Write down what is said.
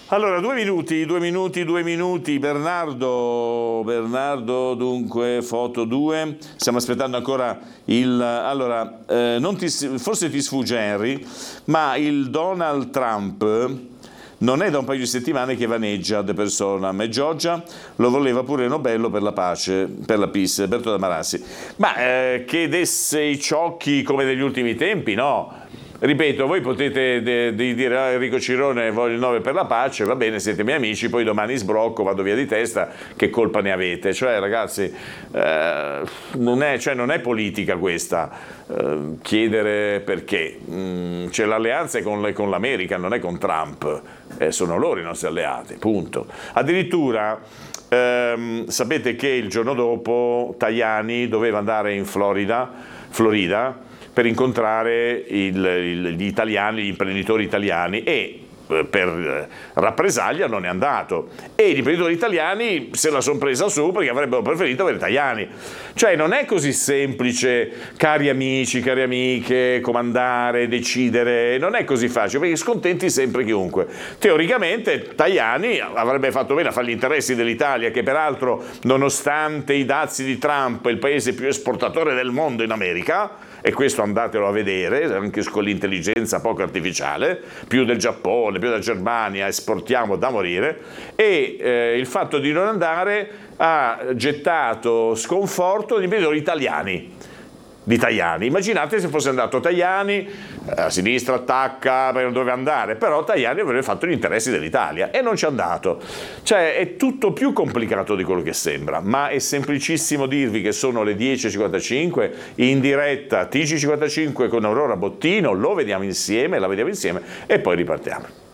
Allora, 2 minuti. Bernardo, dunque, foto 2. Stiamo aspettando ancora il... Allora, forse ti sfugge Henry, ma il Donald Trump non è da un paio di settimane che vaneggia de persona. E Giorgia lo voleva pure Nobello per la pace, per la peace, Berto Damarassi. Ma che desse i ciocchi come negli ultimi tempi, no? Ripeto, voi potete dire Enrico Cirone voglio il 9 per la pace, va bene, siete miei amici, poi domani sbrocco, vado via di testa, che colpa ne avete? Cioè ragazzi, non è politica questa, chiedere perché. C'è l'alleanza con l'America, non è con Trump, sono loro i nostri alleati, punto. Addirittura sapete che il giorno dopo Tajani doveva andare in Florida, per incontrare gli italiani, gli imprenditori italiani, e per rappresaglia non è andato, e gli imprenditori italiani se la sono presa su perché avrebbero preferito avere Tajani. Cioè non è così semplice, cari amici, cari amiche, comandare, decidere, non è così facile, perché scontenti sempre chiunque. Teoricamente Tajani avrebbe fatto bene a fare gli interessi dell'Italia, che peraltro nonostante i dazi di Trump è il paese più esportatore del mondo in America, e questo andatelo a vedere, anche con l'intelligenza poco artificiale, più del Giappone, più della Germania, esportiamo da morire, e il fatto di non andare ha gettato sconforto agli imprenditori italiani. Di Tajani. Immaginate se fosse andato Tajani, a sinistra attacca perché non doveva andare, però Tajani avrebbe fatto gli interessi dell'Italia e non ci è andato. Cioè è tutto più complicato di quello che sembra, ma è semplicissimo dirvi che sono le 10.55 in diretta TG55 con Aurora Bottino, la vediamo insieme e poi ripartiamo.